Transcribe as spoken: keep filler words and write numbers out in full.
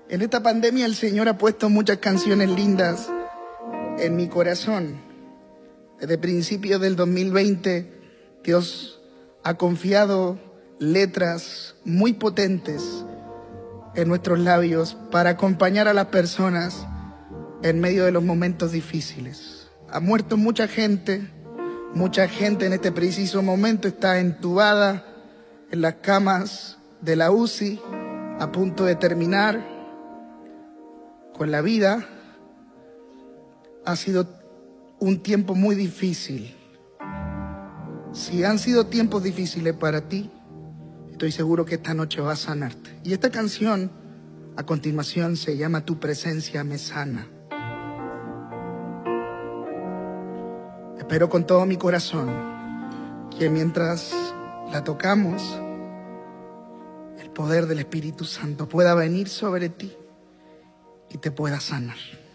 En esta pandemia el Señor ha puesto muchas canciones lindas en mi corazón. Desde principios del dos mil veinte, Dios ha confiado letras muy potentes en nuestros labios para acompañar a las personas en medio de los momentos difíciles. Ha muerto mucha gente, mucha gente en este preciso momento está entubada en las camas de la U C I, a punto de terminar con la vida. Ha sido un tiempo muy difícil. Si han sido tiempos difíciles para ti, estoy seguro que esta noche va a sanarte. Y esta canción, a continuación, se llama Tu presencia me sana. Espero con todo mi corazón que mientras la tocamos, el poder del Espíritu Santo pueda venir sobre ti y te pueda sanar.